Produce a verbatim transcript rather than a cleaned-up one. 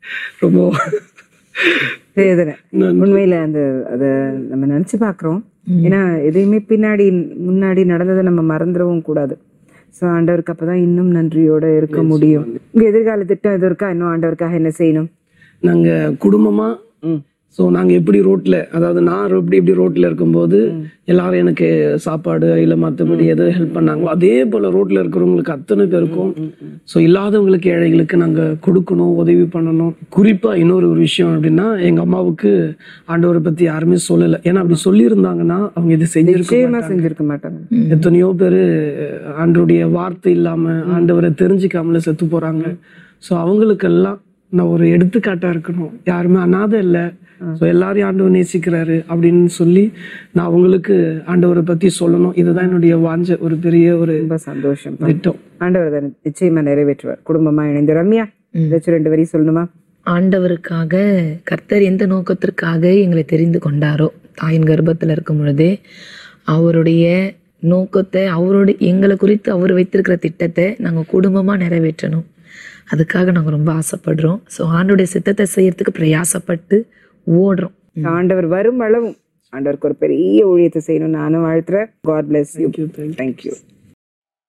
ரொம்ப வேதனை உண்மையில. அந்த அதை நம்ம நினைச்சு பாக்குறோம். ஏன்னா எதையுமே பின்னாடி முன்னாடி நடந்ததை நம்ம மறந்துடவும் கூடாது. ஸோ ஆண்டவருக்கு அப்பதான் இன்னும் நன்றியோட இருக்க முடியும். உங்க எதிர்கால திட்டம் எது இருக்கா? இன்னும் ஆண்டவருக்காக என்ன செய்யணும்? நாங்க குடும்பமா ஸோ நாங்கள் எப்படி ரோட்டில், அதாவது நான் எப்படி எப்படி ரோட்டில் இருக்கும்போது எல்லாரும் எனக்கு சாப்பாடு இல்லை மற்றபடி எது ஹெல்ப் பண்ணாங்களோ அதே போல் ரோட்டில் இருக்கிறவங்களுக்கு அத்தனை பேருக்கும், ஸோ இல்லாதவங்களுக்கு ஏழைகளுக்கு நாங்கள் கொடுக்கணும், உதவி பண்ணணும். குறிப்பாக இன்னொரு ஒரு விஷயம் அப்படின்னா, எங்கள் அம்மாவுக்கு ஆண்டவரை பற்றி யாருமே சொல்லலை. ஏன்னா அப்படி சொல்லியிருந்தாங்கன்னா அவங்க இது செஞ்சிருக்க செஞ்சிருக்க மாட்டாங்க. எத்தனையோ பேர் ஆண்டவருடைய வார்த்தை இல்லாமல் ஆண்டவரை தெரிஞ்சுக்காமல செத்து போகிறாங்க. ஸோ அவங்களுக்கெல்லாம் நான் ஒரு எடுத்துக்காட்டாக இருக்கணும். யாருமே அனாதை இல்லை, ஸோ எல்லாரையும் ஆண்டவர் நேசிக்கிறாரு அப்படின்னு சொல்லி நான் அவங்களுக்கு ஆண்டவரை பற்றி சொல்லணும். இதுதான் என்னுடைய வாஞ்ச ஒரு பெரிய ஒரு சந்தோஷம் திட்டம். ஆண்டவர் தான் நிச்சயமா நிறைவேற்றுவார். குடும்பமா இணைந்து. ரம்யா, ஏதாச்சும் ரெண்டு வரி சொல்லணுமா? ஆண்டவருக்காக, கர்த்தர் எந்த நோக்கத்திற்காக எங்களை தெரிந்து கொண்டாரோ தாயின் கர்ப்பத்தில் இருக்கும் பொழுதே அவருடைய நோக்கத்தை, அவருடைய எங்களை குறித்து அவர் வைத்திருக்கிற திட்டத்தை நாங்கள் குடும்பமாக நிறைவேற்றணும். அதுக்காக நாங்கள் ரொம்ப ஆசைப்படுறோம். ஸோ ஆண்டோடைய சித்தத்தை செய்யறதுக்கு பிரயாசப்பட்டு ஓடுறோம். ஆண்டவர் வரும் அளவும் ஆண்டவருக்கு ஒரு பெரிய ஊழியத்தை செய்யணும் நானும் வாழ்த்துறேன். God bless you. தேங்க்யூ.